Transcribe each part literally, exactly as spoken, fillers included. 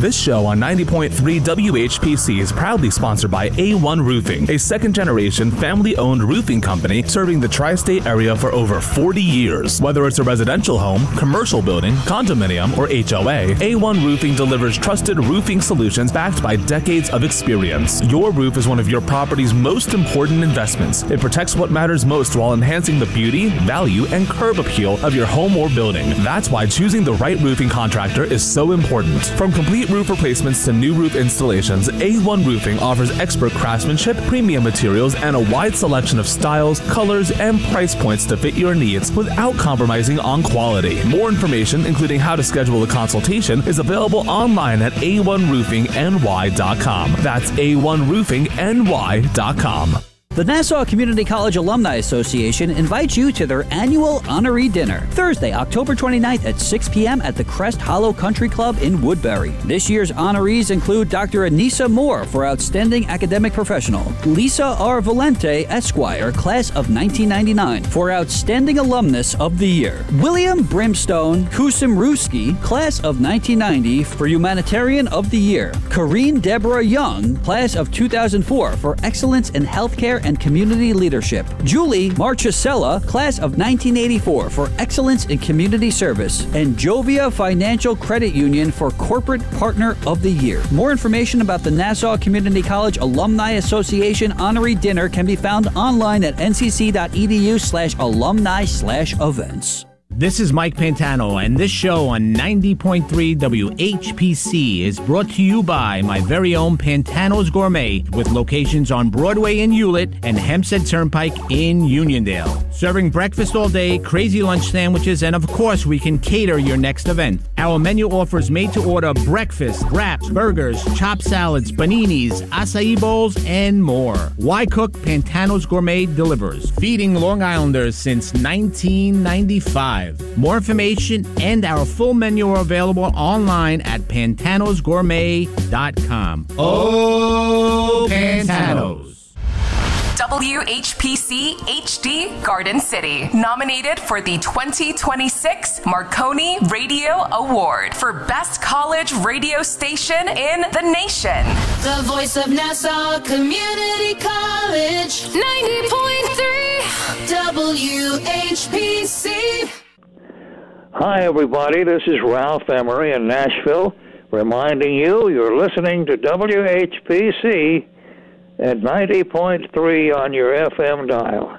This show on ninety point three W H P C is proudly sponsored by A one Roofing, a second-generation, family-owned roofing company serving the tri-state area for over forty years. Whether it's a residential home, commercial building, condominium, or H O A, A one Roofing delivers trusted roofing solutions backed by decades of experience. Your roof is one of your property's most important investments. It protects what matters most while enhancing the beauty, value, and curb appeal of your home or building. That's why choosing the right roofing contractor is so important. From complete roof replacements to new roof installations, A one Roofing offers expert craftsmanship, premium materials, and a wide selection of styles, colors, and price points to fit your needs without compromising on quality. More information, including how to schedule a consultation, is available online at A one roofing N Y dot com. That's A one roofing N Y dot com. The Nassau Community College Alumni Association invites you to their annual honoree dinner, Thursday, October twenty-ninth at six p.m. at the Crest Hollow Country Club in Woodbury. This year's honorees include Doctor Anissa Moore for Outstanding Academic Professional, Lisa R. Valente, Esquire, Class of nineteen ninety-nine, for Outstanding Alumnus of the Year, William Brimstone Kusimruski, Class of nineteen ninety, for Humanitarian of the Year, Corrine Deborah Young, Class of two thousand four, for Excellence in Healthcare and Community Leadership, Julie Marchesella, Class of nineteen eighty-four, for Excellence in Community Service, and Jovia Financial Credit Union for Corporate Partner of the Year. More information about the Nassau Community College Alumni Association Honoree Dinner can be found online at ncc.edu slash alumni slash events. This is Mike Pantano, and this show on ninety point three W H P C is brought to you by my very own Pantano's Gourmet, with locations on Broadway in Hewlett and Hempstead Turnpike in Uniondale. Serving breakfast all day, crazy lunch sandwiches, and of course, we can cater your next event. Our menu offers made-to-order breakfast, wraps, burgers, chopped salads, paninis, acai bowls, and more. Why cook? Pantano's Gourmet delivers. Feeding Long Islanders since nineteen ninety-five. More information and our full menu are available online at pantanos gourmet dot com. Oh, Pantanos. W H P C H D Garden City, nominated for the twenty twenty-six Marconi Radio Award for Best College Radio Station in the nation. The voice of Nassau Community College, ninety point three W H P C. Hi, everybody. This is Ralph Emery in Nashville, reminding you you're listening to W H P C at ninety point three on your F M dial.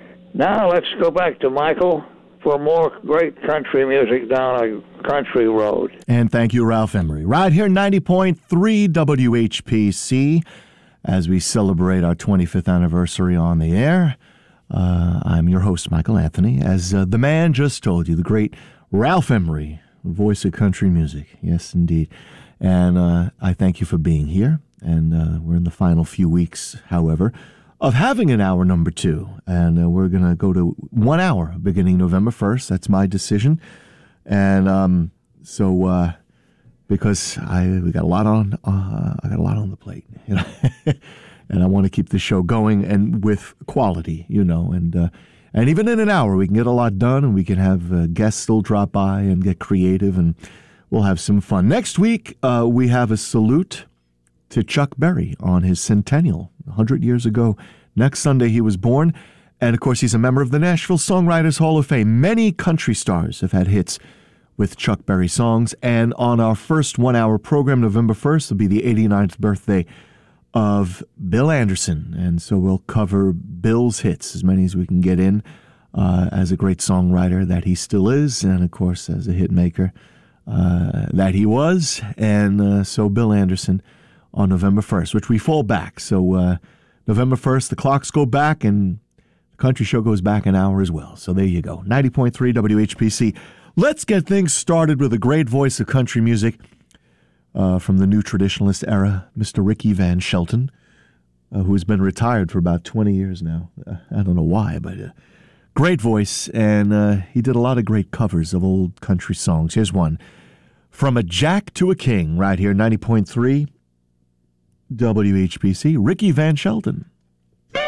Now let's go back to Michael for more great country music down a country road. And thank you, Ralph Emery. Right here, ninety point three W H P C, as we celebrate our twenty-fifth anniversary on the air. Uh, I'm your host, Michael Anthony, as uh, the man just told you, the great Ralph Emery, voice of country music. Yes, indeed. And uh, I thank you for being here. And uh, we're in the final few weeks, however, of having an hour number two. And uh, we're going to go to one hour beginning November first. That's my decision. And um, so, uh, because I we got a lot on, uh, I got a lot on the plate, you know, and I want to keep the show going and with quality, you know, and uh, and even in an hour we can get a lot done, and we can have uh, guests still drop by and get creative, and we'll have some fun. Next week uh, we have a salute to Chuck Berry on his centennial, one hundred years ago. Next Sunday he was born, and of course he's a member of the Nashville Songwriters Hall of Fame. Many country stars have had hits with Chuck Berry songs, and on our first one-hour program, November first, will be the eighty-ninth birthday of Bill Anderson, and so we'll cover Bill's hits, as many as we can get in, uh, as a great songwriter that he still is, and of course as a hit maker uh, that he was. And uh, so Bill Anderson on November first, which we fall back. So uh, November first, the clocks go back, and the country show goes back an hour as well. So there you go, ninety point three W H P C. Let's get things started with a great voice of country music uh, from the new traditionalist era, Mister Ricky Van Shelton, uh, who has been retired for about twenty years now. Uh, I don't know why, but uh, great voice, and uh, he did a lot of great covers of old country songs. Here's one, From a Jack to a King, right here, ninety point three W H P C, Ricky Van Shelton.